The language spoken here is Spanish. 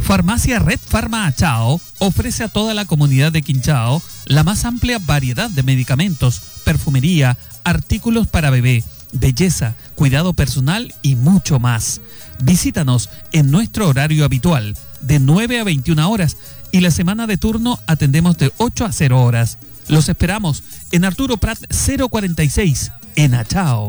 Farmacia Red Pharma Achao ofrece a toda la comunidad de Quinchao la más amplia variedad de medicamentos, perfumería, artículos para bebé, belleza, cuidado personal y mucho más. Visítanos en nuestro horario habitual, de 9 a 21 horas, y la semana de turno atendemos de 8 a 0 horas. Los esperamos en Arturo Prat 046, en Achao.